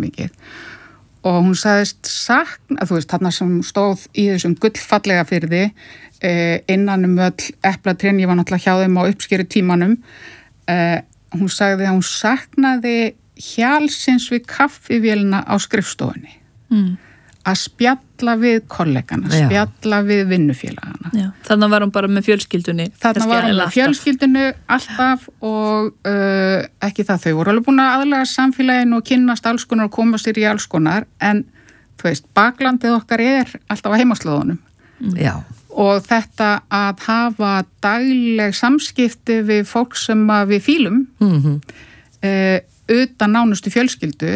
mikið. Og hún sagðist sakna, þú veist, þarna sem stóð í þessum gullfallega firði, innan öll eplatrén, ég var náttúrulega hjá þeim á uppskeri tímanum, hún sagði að hún saknaði hjálsins við kaffivélina á skrifstofunni. Að spjalla við kollegana, spjalla við vinnufélagana. Já, þannig var hún bara með fjölskyldunni. Þannig var hún með fjölskyldunni alltaf og ekki það, þau voru alveg búin að aðlaga samfélaginu og kynnast alls konar og koma sér í alls konar, en þú veist, baklandið okkar alltaf á heimaslóðunum. Já. Og þetta að hafa dagleg samskipti við fólk sem við fílum, utan nánustu fjölskyldu,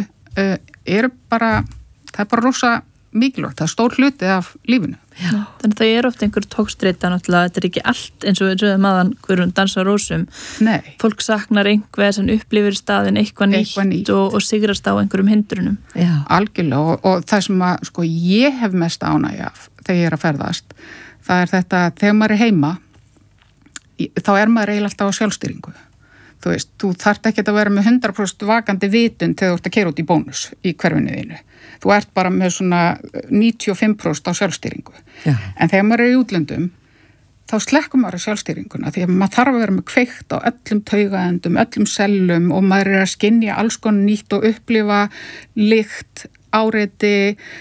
það er bara rosa mikilvægt, það er stór hluti af lífinu. Já. Þannig að það er ofta einhver tókstreita náttúrulega, þetta er ekki allt eins og við sögum aðan hverjum dansa rósum. Nei. Fólk saknar einhver sem upplifir staðin eitthvað nýtt og sigrast á einhverjum hindrunum. Já. Algjörlega og það sem að ég hef mest ánægja af þegar ég er að ferðast, það er þetta þegar maður er heima, þá er maður eiginlega alltaf á sjálfstýringu. Þú veist, þú þarft ekki að vera með 100% vakandi vitund þegar þú ert að keyra út í bónus í hverfinu þínu. Þú ert bara með svona 95% á sjálfstýringu. Já. En þegar maður er í útlöndum, þá slekkur maður á sjálfstýringuna því að maður þarf að vera með kveikt á öllum taugaendum, öllum sellum og maður er að skynja alls konar nýtt og upplifa lykt, áreiti,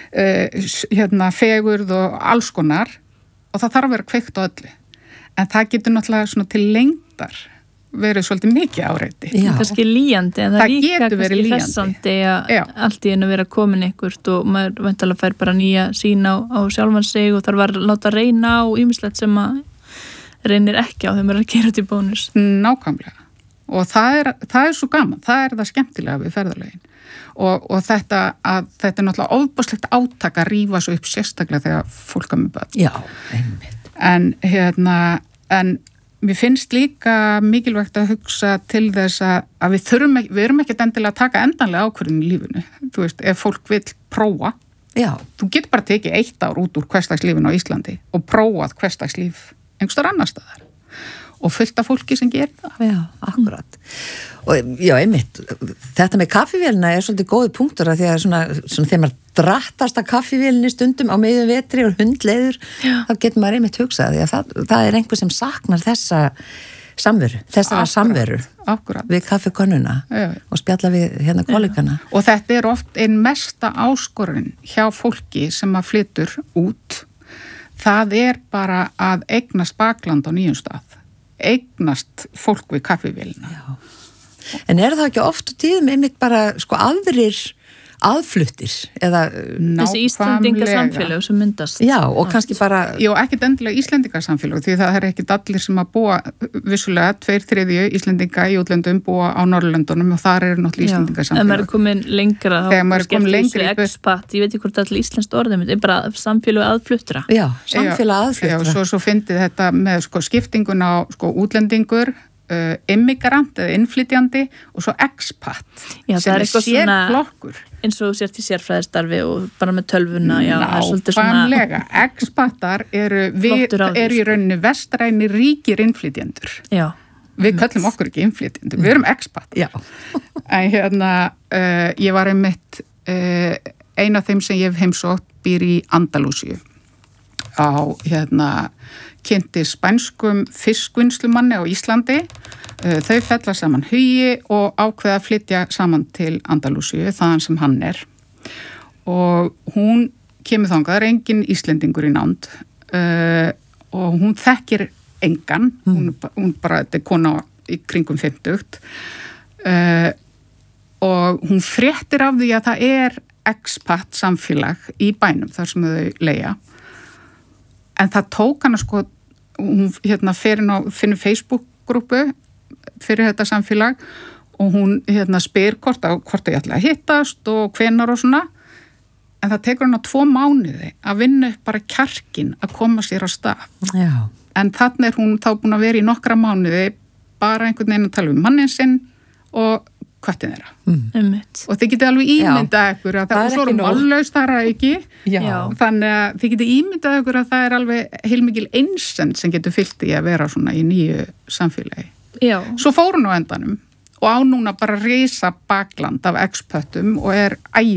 fegurð og alls konar og það þarf að vera kveikt á öllu. En það getur náttúrulega svona til lengdar verið svolítið mikið áreiti. Já. Kannski líjandi, en það líka kannski líjandi. hressandi að allt í einu vera komin einhvert og maður væntanlega fær bara nýja sín á sjálfan sig og þarf að láta reyna á ýmislegt sem að reynir ekki á þegar maður er að keyra út í bónus. Nákvæmlega. Og það er svo gaman, það er það skemmtilega við ferðalögin. Og þetta er náttúrulega ofboðslegt átak að rífa svo upp sérstaklega þegar fólk er með börn. Já, einmitt. En mér finnst líka mikilvægt að hugsa til þess að við erum ekki endilega að taka endanlega ákvörðun í lífinu. Þú veist, ef fólk vill prófa, þú getur bara tekið 1 ár út úr hversdagslífinu á Íslandi og prófað hversdagslíf einhverstaðar annar staðar. Og fullt af fólki sem gerir það. Já, akkurat. Og já, einmitt, þetta með kaffivélina er svolítið góði punktur að því að svona þegar maður drattast að kaffivélinni stundum á miðjum vetri og hundleiður, þá getur maður einmitt hugsað því að það er einhver sem saknar þessara samveru við kaffikonnuna og spjalla við kollegana. Og þetta er oft einn mesta áskorun hjá fólki sem að flytur út. Það er bara að eignast bakland á nýjum stað. Eignast fólk við kaffivélina. Já. En er það ekki oft og tíðum einmitt bara aðrir aðfluttir eða þessi Íslendingasamfélag sem myndast? Já, og kannski bara ekkert endilega Íslendingasamfélag því það er ekkert allir sem að búa vissulega 2/3 Íslendinga í útlöndum búa á Norðurlöndunum og þar eru náttúrulega Íslendingasamfélag. En maður er komin lengra þegar maður er komin lengra í expat, ég veit ekki hvort allir íslenskt orðum er bara samfélag aðfluttra. Já, samfélag aðfluttra. Já, svo fyndið þetta með skiptingun á útlendingur immigrant eða innflytjandi og svo expat sem er sérflokkur eins og sért í sérfræðistarfi og bara með tölvuna. Nákvæmlega, expatar eru í rauninni vestræni ríkir innflytjendur. Já. Við kallum okkur ekki innflytjendur, við erum expat. Já. En ég var einmitt ein af þeim sem ég hef heimsótt býr í Andalúsíu á kynnti spænskum fiskvinnslumanni á Íslandi. Þau fella saman hugi og ákveða að flytja saman til Andalúsíu, þaðan sem hann er. Og hún kemur þangað, það er engin Íslendingur í nánd og hún þekkir engan, hún bara, þetta er kona í kringum 50 og hún fréttir af því að það er expat samfélag í bænum þar sem þau leigja. En það tók hana hún finnur Facebook-grúpu fyrir þetta samfélag og hún spyr hvort þau ætla að hittast og hvenar og svona. En það tekur hana 2 mánuði að vinna upp bara kjarkin að koma sér á stað. Já. En þannig er hún þá búin að vera í nokkra mánuði bara einhvern veginn að tala manninn sinn og köttin þeirra. Og þið getið alveg ímyndað ykkur að það er svo mállaust þar að ekki. Já. Þannig að þið getið ímyndað ykkur að það er alveg heilmikil einsend sem getur fyllt í að vera svona í nýju samfélagi. Já. Svo fór hún á endanum og á núna bara risa bakland af expötum og er